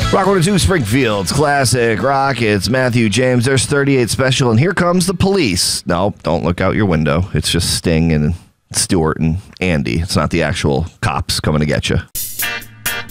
Rock 102 Springfield's classic rock. It's Matthew James. There's 38 Special, and here comes the police. No, don't look out your window. It's just Sting and Stuart and Andy. It's not the actual cops coming to get you.